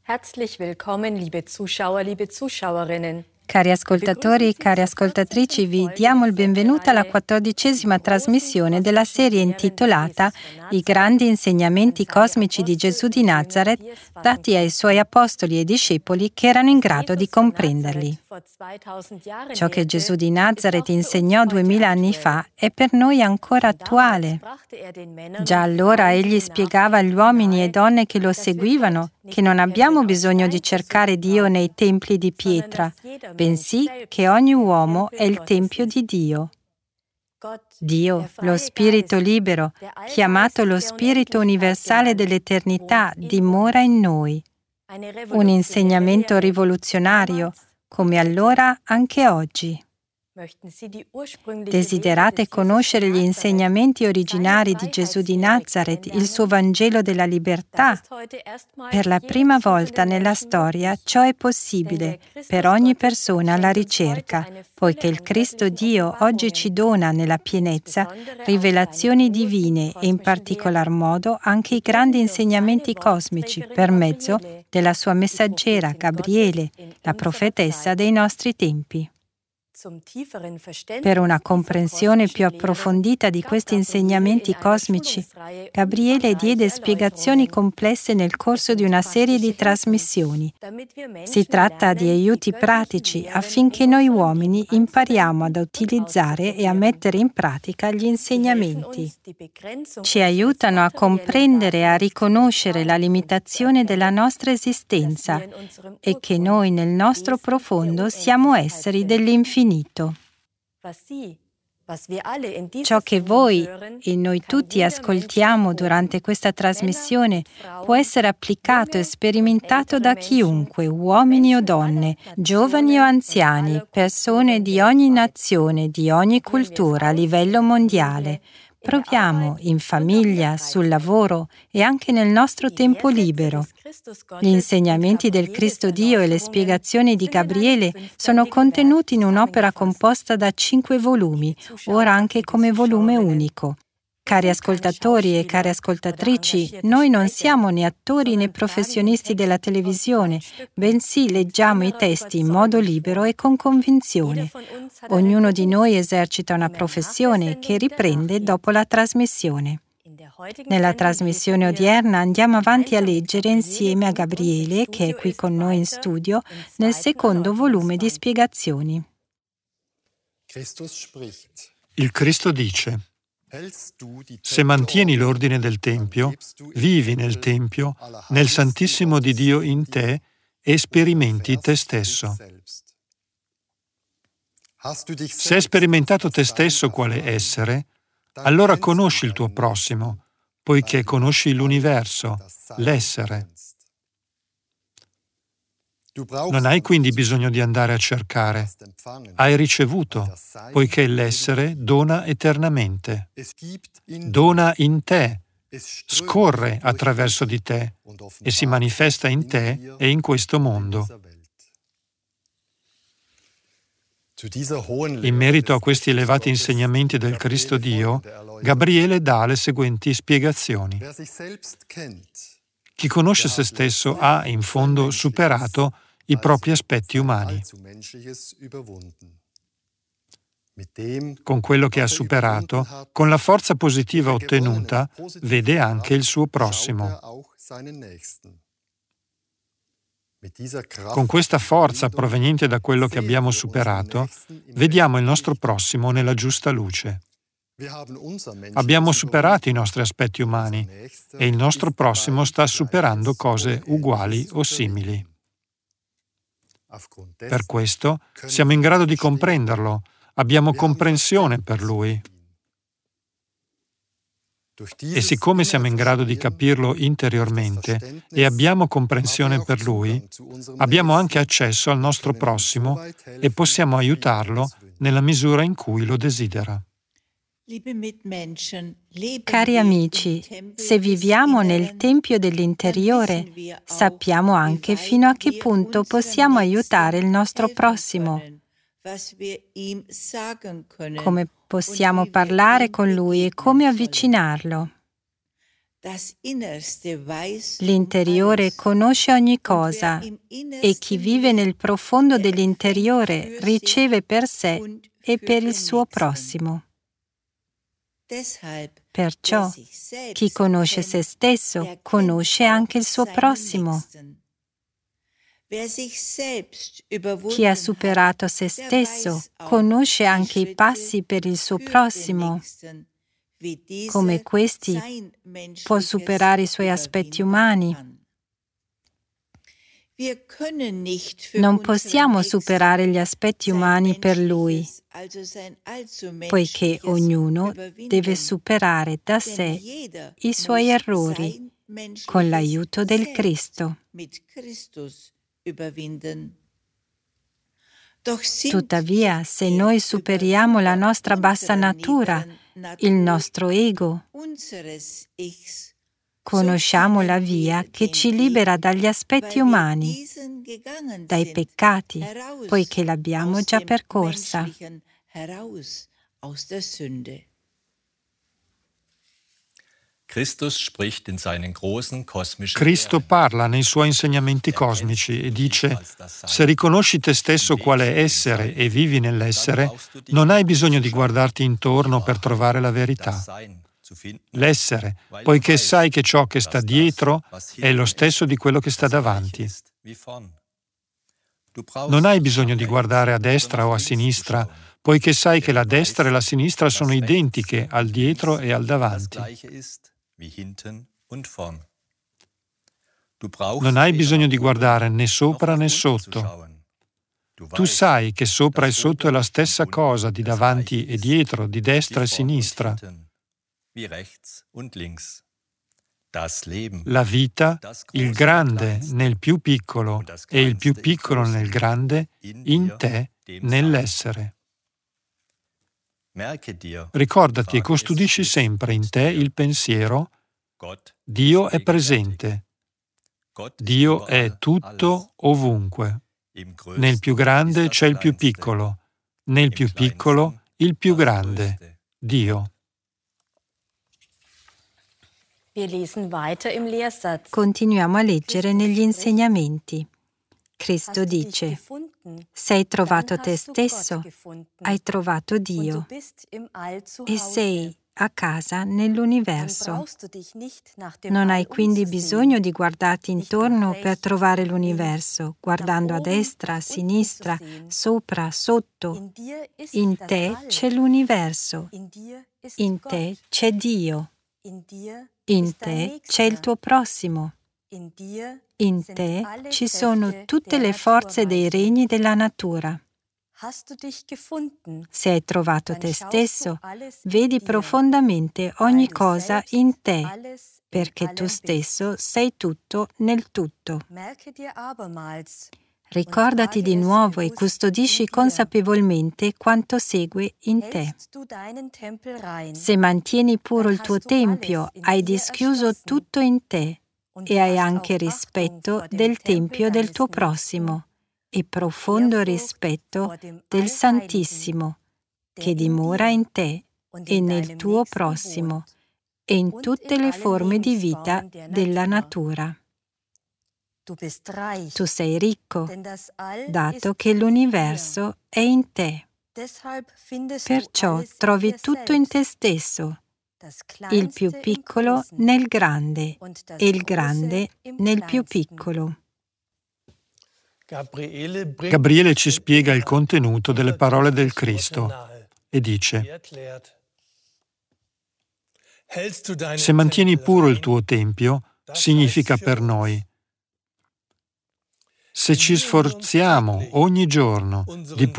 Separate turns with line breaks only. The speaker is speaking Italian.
Herzlich willkommen, liebe Zuschauer, liebe Zuschauerinnen.
Cari ascoltatori, cari ascoltatrici, vi diamo il benvenuto alla 14ª trasmissione della serie intitolata I grandi insegnamenti cosmici di Gesù di Nazaret, dati ai suoi apostoli e discepoli che erano in grado di comprenderli. Ciò che Gesù di Nazaret insegnò 2000 anni fa è per noi ancora attuale. Già allora egli spiegava agli uomini e donne che lo seguivano che non abbiamo bisogno di cercare Dio nei templi di pietra, bensì che ogni uomo è il tempio di Dio. Dio, lo Spirito libero, chiamato lo Spirito universale dell'eternità, dimora in noi. Un insegnamento rivoluzionario, come allora anche oggi. Desiderate conoscere gli insegnamenti originari di Gesù di Nazaret, il suo Vangelo della libertà? Per la prima volta nella storia ciò è possibile per ogni persona alla ricerca, poiché il Cristo Dio oggi ci dona nella pienezza rivelazioni divine e in particolar modo anche i grandi insegnamenti cosmici per mezzo della sua messaggera Gabriele, la profetessa dei nostri tempi. Per una comprensione più approfondita di questi insegnamenti cosmici, Gabriele diede spiegazioni complesse nel corso di una serie di trasmissioni. Si tratta di aiuti pratici affinché noi uomini impariamo ad utilizzare e a mettere in pratica gli insegnamenti. Ci aiutano a comprendere e a riconoscere la limitazione della nostra esistenza e che noi nel nostro profondo siamo esseri dell'infinito. Ciò che voi e noi tutti ascoltiamo durante questa trasmissione può essere applicato e sperimentato da chiunque, uomini o donne, giovani o anziani, persone di ogni nazione, di ogni cultura a livello mondiale. Proviamo in famiglia, sul lavoro e anche nel nostro tempo libero. Gli insegnamenti del Cristo Dio e le spiegazioni di Gabriele sono contenuti in un'opera composta da 5 volumi, ora anche come volume unico. Cari ascoltatori e cari ascoltatrici, noi non siamo né attori né professionisti della televisione, bensì leggiamo i testi in modo libero e con convinzione. Ognuno di noi esercita una professione che riprende dopo la trasmissione. Nella trasmissione odierna andiamo avanti a leggere insieme a Gabriele, che è qui con noi in studio, nel secondo volume di spiegazioni.
Il Cristo dice: se mantieni l'ordine del Tempio, vivi nel Tempio, nel Santissimo di Dio in te e sperimenti te stesso. Se hai sperimentato te stesso quale essere, allora conosci il tuo prossimo, poiché conosci l'universo, l'essere. Non hai quindi bisogno di andare a cercare. Hai ricevuto, poiché l'essere dona eternamente. Dona in te, scorre attraverso di te e si manifesta in te e in questo mondo. In merito a questi elevati insegnamenti del Cristo Dio, Gabriele dà le seguenti spiegazioni. Chi conosce se stesso ha, in fondo, superato i propri aspetti umani. Con quello che ha superato, con la forza positiva ottenuta, vede anche il suo prossimo. Con questa forza proveniente da quello che abbiamo superato, vediamo il nostro prossimo nella giusta luce. Abbiamo superato i nostri aspetti umani e il nostro prossimo sta superando cose uguali o simili. Per questo siamo in grado di comprenderlo, abbiamo comprensione per lui. E siccome siamo in grado di capirlo interiormente e abbiamo comprensione per lui, abbiamo anche accesso al nostro prossimo e possiamo aiutarlo nella misura in cui lo desidera.
Cari amici, se viviamo nel Tempio dell'interiore, sappiamo anche fino a che punto possiamo aiutare il nostro prossimo, come possiamo parlare con lui e come avvicinarlo. L'interiore conosce ogni cosa e chi vive nel profondo dell'interiore riceve per sé e per il suo prossimo. Perciò chi conosce se stesso conosce anche il suo prossimo. Chi ha superato se stesso conosce anche i passi per il suo prossimo, come questi può superare i suoi aspetti umani. Non possiamo superare gli aspetti umani per lui, poiché ognuno deve superare da sé i suoi errori con l'aiuto del Cristo. Tuttavia, se noi superiamo la nostra bassa natura, il nostro ego, conosciamo la via che ci libera dagli aspetti umani, dai peccati, poiché l'abbiamo già percorsa.
Cristo parla nei suoi insegnamenti cosmici e dice: se riconosci te stesso quale essere e vivi nell'essere, non hai bisogno di guardarti intorno per trovare la verità. L'essere, poiché sai che ciò che sta dietro è lo stesso di quello che sta davanti. Non hai bisogno di guardare a destra o a sinistra, poiché sai che la destra e la sinistra sono identiche al dietro e al davanti. Non hai bisogno di guardare né sopra né sotto. Tu sai che sopra e sotto è la stessa cosa, di davanti e dietro, di destra e sinistra. La vita, il grande nel più piccolo e il più piccolo nel grande, in te, nell'essere. Ricordati e custodisci sempre in te il pensiero: Dio è presente. Dio è tutto ovunque. Nel più grande c'è il più piccolo. Nel più piccolo il più grande, Dio.
Continuiamo a leggere negli insegnamenti. Cristo dice: sei trovato te stesso, hai trovato Dio e sei a casa nell'universo. Non hai quindi bisogno di guardarti intorno per trovare l'universo, guardando a destra, a sinistra, sopra, sotto. In te c'è l'universo, in te c'è Dio, in te c'è il tuo prossimo. In te ci sono tutte le forze dei regni della natura. Se hai trovato te stesso, vedi profondamente ogni cosa in te, perché tu stesso sei tutto nel tutto. Ricordati di nuovo e custodisci consapevolmente quanto segue in te. Se mantieni puro il tuo tempio, hai dischiuso tutto in te e hai anche rispetto del tempio del tuo prossimo e profondo rispetto del Santissimo, che dimora in te e nel tuo prossimo e in tutte le forme di vita della natura. Tu sei ricco, dato che l'universo è in te. Perciò trovi tutto in te stesso, il più piccolo nel grande e il grande nel più piccolo.
Gabriele ci spiega il contenuto delle parole del Cristo e dice: se mantieni puro il tuo tempio, significa per noi. Se ci sforziamo ogni giorno di